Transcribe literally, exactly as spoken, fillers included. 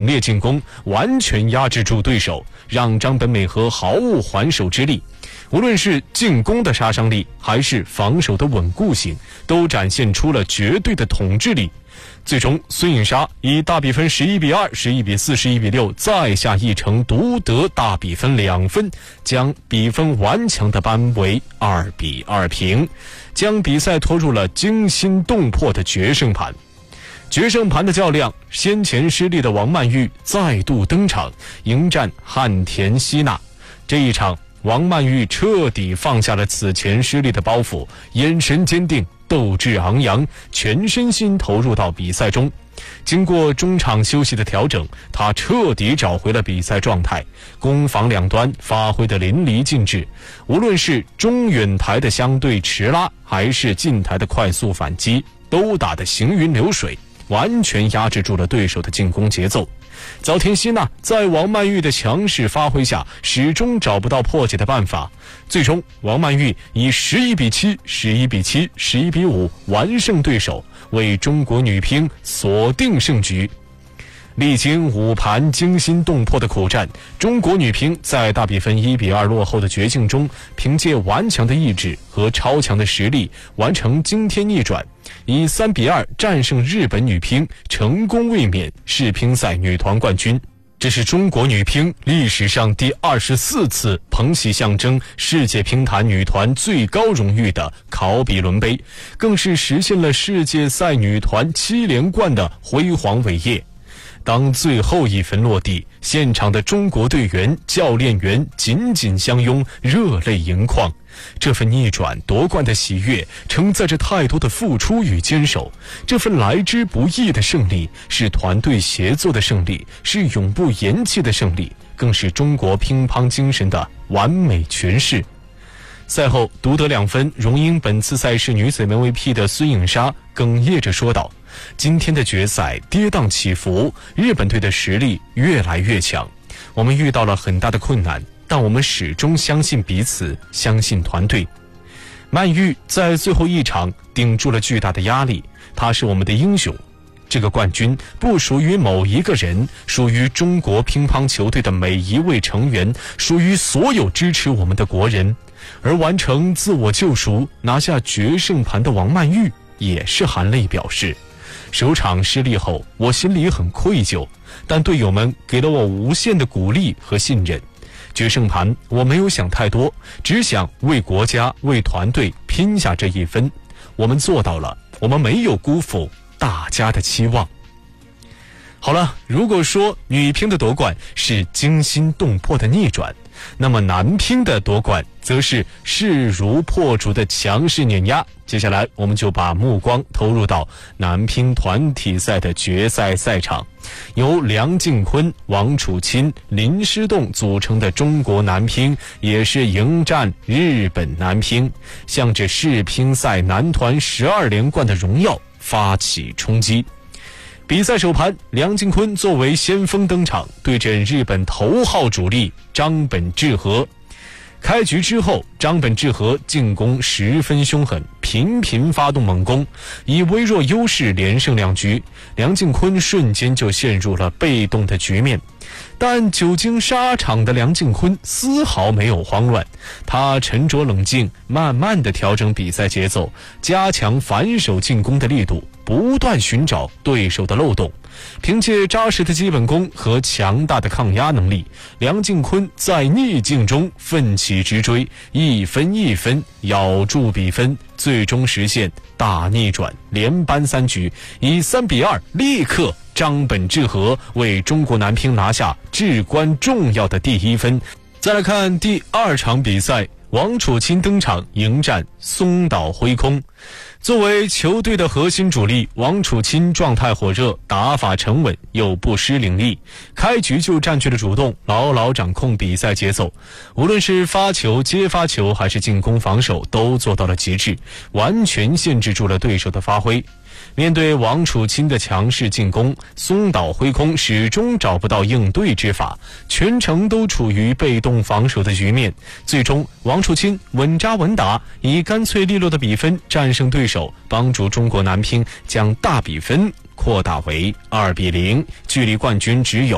烈进攻，完全压制住对手，让张本美和毫无还手之力。无论是进攻的杀伤力，还是防守的稳固性，都展现出了绝对的统治力。最终，孙颖莎以大比分十一比二、十一比四、十一比六再下一城，独得大比分两分，将比分顽强地扳为二比二平，将比赛拖入了惊心动魄的决胜盘。决胜盘的较量，先前失利的王曼玉再度登场，迎战汉田希娜。这一场，王曼玉彻底放下了此前失利的包袱，眼神坚定，斗志昂扬，全身心投入到比赛中。经过中场休息的调整，她彻底找回了比赛状态，攻防两端发挥得淋漓尽致。无论是中远台的相对持拉，还是近台的快速反击，都打得行云流水，完全压制住了对手的进攻节奏。早田希娜在王曼玉的强势发挥下，始终找不到破解的办法。最终，王曼玉以十一比七、十一比七、十一比五完胜对手，为中国女乒锁定胜局。历经五盘惊心动魄的苦战，中国女乒在大比分一比二落后的绝境中，凭借顽强的意志和超强的实力，完成惊天逆转，以三比二战胜日本女乒，成功卫冕世乒赛女团冠军。这是中国女乒历史上第二十四次捧起象征世界乒坛女团最高荣誉的考比伦杯，更是实现了世界赛女团七连冠的辉煌伟业。当最后一分落地，现场的中国队员、教练员紧紧相拥，热泪盈眶。这份逆转夺冠的喜悦，承载着太多的付出与坚守。这份来之不易的胜利，是团队协作的胜利，是永不言弃的胜利，更是中国乒乓精神的完美诠释。赛后独得两分，荣膺本次赛事女子 M V P 的孙颖莎哽咽着说道：“今天的决赛跌宕起伏，日本队的实力越来越强，我们遇到了很大的困难，但我们始终相信彼此，相信团队。”曼玉在最后一场顶住了巨大的压力，她是我们的英雄。这个冠军不属于某一个人，属于中国乒乓球队的每一位成员，属于所有支持我们的国人。而完成自我救赎，拿下决胜盘的王曼玉也是含泪表示：首场失利后，我心里很愧疚，但队友们给了我无限的鼓励和信任。决胜盘我没有想太多，只想为国家、为团队拼下这一分。我们做到了，我们没有辜负大家的期望。好了，如果说女乒的夺冠是惊心动魄的逆转，那么男乒的夺冠则是势如破竹的强势碾压。接下来我们就把目光投入到男乒团体赛的决赛赛场，由梁靖昆、王楚钦、林诗栋组成的中国男乒也是迎战日本男乒，向着世乒赛男团十二连冠的荣耀发起冲击。比赛首盘，梁靖昆作为先锋登场，对阵日本头号主力张本智和。开局之后，张本智和进攻十分凶狠，频频发动猛攻，以微弱优势连胜两局。梁靖昆瞬间就陷入了被动的局面。但久经沙场的梁靖昆丝毫没有慌乱，他沉着冷静，慢慢地调整比赛节奏，加强反手进攻的力度，不断寻找对手的漏洞。凭借扎实的基本功和强大的抗压能力，梁靖昆在逆境中奋起直追，一分一分咬住比分，最终实现大逆转，连扳三局，以三比二力克张本智和，为中国男乒拿下至关重要的第一分。再来看第二场比赛，王楚钦登场迎战松岛辉空。作为球队的核心主力，王楚钦状态火热，打法沉稳又不失凌厉，开局就占据了主动，牢牢掌控比赛节奏。无论是发球、接发球还是进攻防守，都做到了极致，完全限制住了对手的发挥。面对王楚钦的强势进攻，松岛辉空始终找不到应对之法，全程都处于被动防守的局面。最终，王楚钦稳扎稳打，以干脆利落的比分战胜对手，帮助中国男乒将大比分扩大为二比零，距离冠军只有